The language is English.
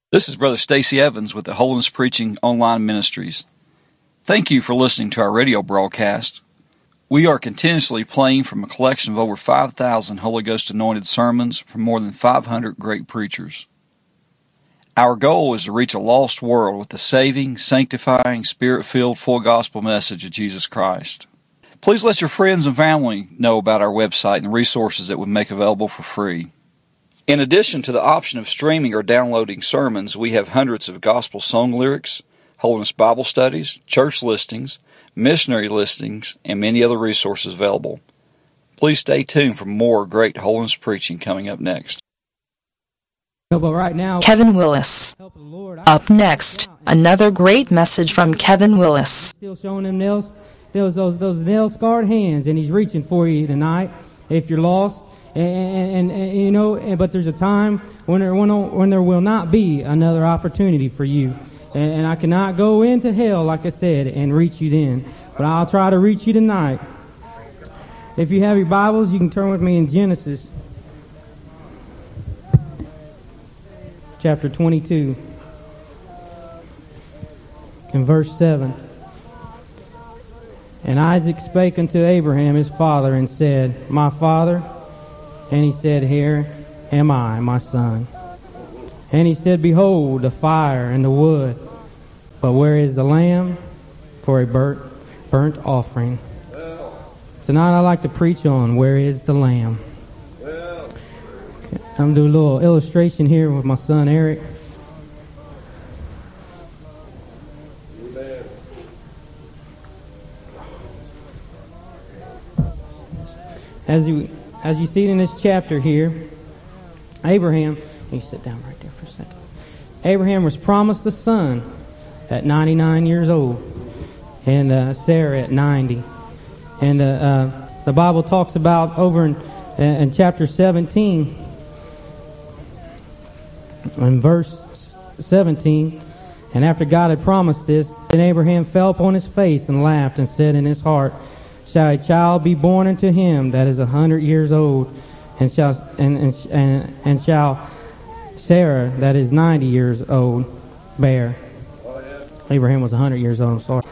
This is Brother Stacy Evans with the Holiness Preaching Online Ministries. Thank you for listening to our radio broadcast. We are continuously playing from a collection of over 5,000 Holy Ghost anointed sermons from more than 500 great preachers. Our goal is to reach a lost world with the saving, sanctifying, Spirit-filled, full gospel message of Jesus Christ. Please let your friends and family know about our website and the resources that we make available for free. In addition to the option of streaming or downloading sermons, we have hundreds of gospel song lyrics, Holiness Bible studies, church listings, missionary listings, and many other resources available. Please stay tuned for more great holiness preaching coming up next. But right now, Kevin Willis. Up next, another great message from Kevin Willis. Still showing them nails, those nail-scarred hands, and he's reaching for you tonight if you're lost. And you know, but there's a time when there will not be another opportunity for you. And I cannot go into hell, like I said, and reach you then. But I'll try to reach you tonight. If you have your Bibles, you can turn with me in Genesis chapter 22 and verse 7. And Isaac spake unto Abraham his father and said, My father. And he said, Here am I, my son. And he said, Behold, the fire and the wood, but where is the lamb for a burnt offering? Tonight I'd like to preach on where is the lamb. I'm doing a little illustration here with my son Eric. As you see it in this chapter here, Abraham, you sit down right there for a second. Abraham was promised a son at 99 years old, and Sarah at 90. And the Bible talks about over in chapter 17, in verse 17, and after God had promised this, then Abraham fell upon his face and laughed and said in his heart, Shall a child be born unto him that is 100 years old, and shall Sarah that is 90 years old bear? Abraham was 100 years old. I'm sorry.